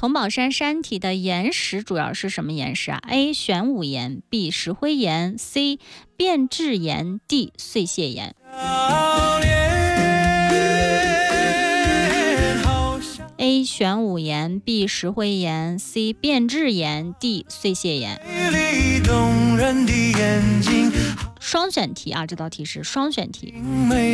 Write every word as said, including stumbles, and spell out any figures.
桐宝山山体的岩石主要是什么岩石啊 ？A. 玄武岩 B. 石灰岩 C. 变质岩 D. 碎屑岩。A. 玄武岩 B. 石灰岩 C. 变质岩 D. 碎屑岩。双选题啊，这道题是双选题。